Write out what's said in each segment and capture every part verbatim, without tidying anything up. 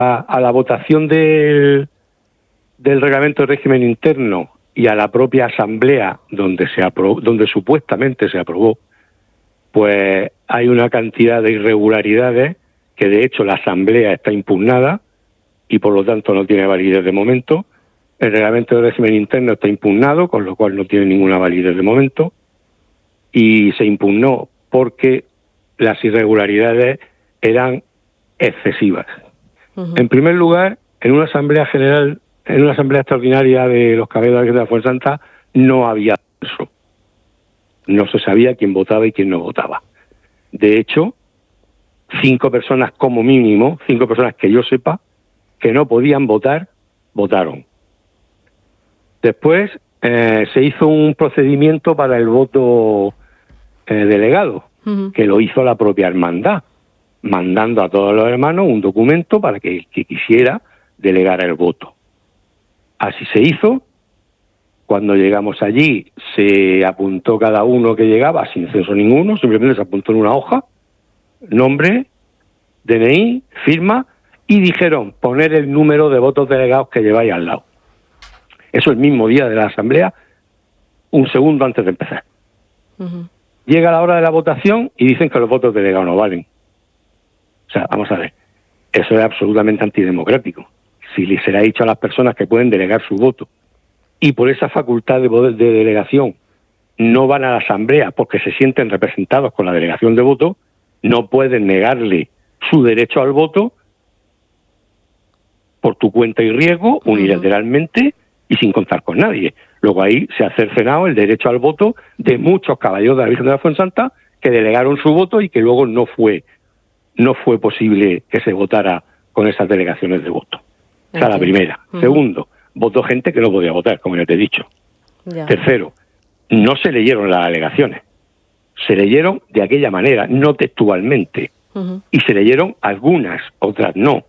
a, a la votación del, del reglamento de régimen interno y a la propia asamblea donde se aprobó, donde supuestamente se aprobó, pues hay una cantidad de irregularidades que de hecho la asamblea está impugnada y por lo tanto no tiene validez de momento. El reglamento de régimen interno está impugnado, con lo cual no tiene ninguna validez de momento, y se impugnó porque las irregularidades eran excesivas. Uh-huh. En primer lugar, en una asamblea general, en una asamblea extraordinaria de los caballeros de la Fuensanta no había eso. No se sabía quién votaba y quién no votaba. De hecho, cinco personas como mínimo, cinco personas que yo sepa, que no podían votar, votaron. Después eh, se hizo un procedimiento para el voto eh, delegado, uh-huh. que lo hizo la propia hermandad, mandando a todos los hermanos un documento para que el que quisiera delegar el voto. Así se hizo. Cuando llegamos allí se apuntó cada uno que llegaba sin censo ninguno, simplemente se apuntó en una hoja, nombre, D N I, firma, y dijeron poner el número de votos delegados que lleváis al lado. Eso el mismo día de la asamblea, un segundo antes de empezar. Uh-huh. Llega la hora de la votación y dicen que los votos delegados no valen. O sea, vamos a ver, eso es absolutamente antidemocrático. Si le será dicho a las personas que pueden delegar su voto y por esa facultad de poder de delegación no van a la asamblea porque se sienten representados con la delegación de voto, no pueden negarle su derecho al voto por tu cuenta y riesgo, unilateralmente y sin contar con nadie. Luego ahí se ha cercenado el derecho al voto de muchos caballeros de la Virgen de la Fuensanta que delegaron su voto y que luego no fue no fue posible que se votara con esas delegaciones de voto. O sea, la primera. Uh-huh. Segundo, votó gente que no podía votar, como ya te he dicho. Ya. Tercero, no se leyeron las alegaciones. Se leyeron de aquella manera, no textualmente. Uh-huh. Y se leyeron algunas, otras no.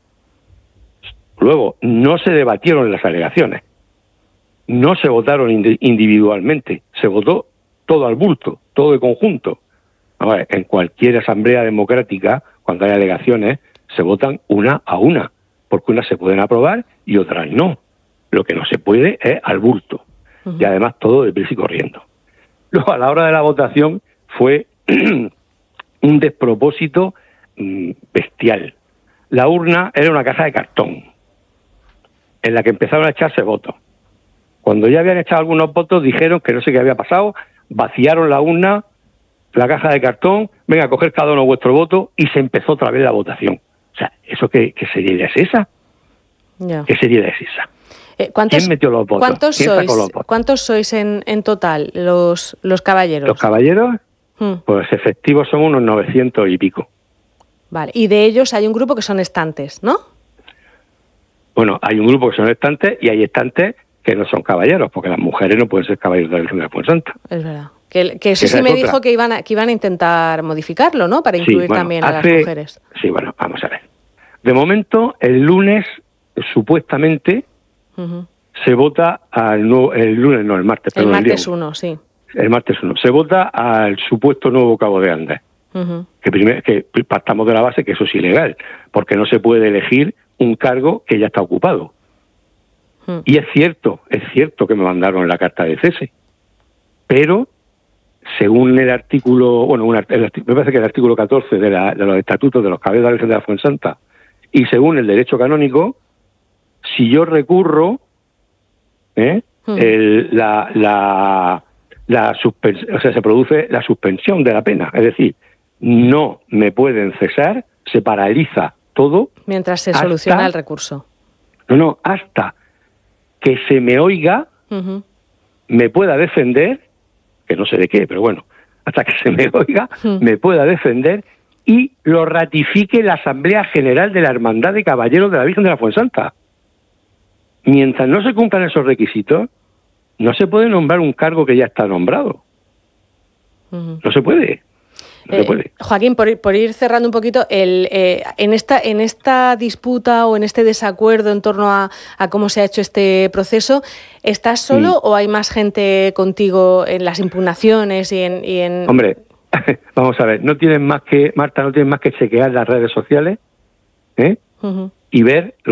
Luego, no se debatieron las alegaciones. No se votaron ind- individualmente. Se votó todo al bulto, todo de conjunto. A ver, en cualquier asamblea democrática, cuando hay alegaciones, se votan una a una, porque unas se pueden aprobar y otras no. Lo que no se puede es al bulto. Uh-huh. Y además todo deprisa y corriendo. Luego, a la hora de la votación, fue un despropósito mmm, bestial. La urna era una caja de cartón, en la que empezaron a echarse votos. Cuando ya habían echado algunos votos, dijeron que no sé qué había pasado, vaciaron la urna, la caja de cartón, venga a coger cada uno vuestro voto, y se empezó otra vez la votación. O sea, ¿eso qué, qué seriedad es esa? Yeah. ¿Qué seriedad es esa? Eh, ¿cuántos, ¿Quién metió los votos? ¿Cuántos ¿Quién sois, sacó los votos? ¿Cuántos sois en, en total los, los caballeros? Los caballeros, hmm. pues efectivos son unos novecientos y pico. Vale, y de ellos hay un grupo que son estantes, ¿no? Bueno, hay un grupo que son estantes y hay estantes que no son caballeros, porque las mujeres no pueden ser caballeros de la Virgen de la Fuensanta. Es verdad. Que, que eso sí me dijo que iban, a, que iban a intentar modificarlo, ¿no? Para incluir sí, bueno, también a hace, las mujeres. Sí, bueno, vamos a ver. De momento, el lunes, supuestamente, uh-huh. se vota al nuevo, el lunes, no, el martes. El perdón, martes uno, sí. El martes uno. Se vota al supuesto nuevo Cabo de Andes. Uh-huh. Que, primer, que partamos de la base que eso es ilegal, porque no se puede elegir un cargo que ya está ocupado. Uh-huh. Y es cierto, es cierto que me mandaron la carta de cese, pero según el artículo, bueno, un, el, me parece que el artículo catorce de, la, de los estatutos de los caballeros de la Virgen de la Fuensanta, y según el derecho canónico, si yo recurro, ¿eh? hmm. el, la, la, la suspens- o sea, se produce la suspensión de la pena, es decir, no me pueden cesar, se paraliza todo. Mientras se hasta, soluciona el recurso. No, no, hasta que se me oiga, uh-huh. me pueda defender, que no sé de qué, pero bueno, hasta que se me oiga, uh-huh. me pueda defender y lo ratifique la Asamblea General de la Hermandad de Caballeros de la Virgen de la Fuensanta. Mientras no se cumplan esos requisitos, no se puede nombrar un cargo que ya está nombrado. Uh-huh. No se puede. No eh, puede. Joaquín, por ir, por ir cerrando un poquito, el, eh, en esta en esta disputa o en este desacuerdo en torno a, a cómo se ha hecho este proceso, ¿estás solo mm. o hay más gente contigo en las impugnaciones y en, y en...? Hombre, vamos a ver, no tienen más que, Marta, no tienen más que chequear las redes sociales, ¿eh? Uh-huh. y ver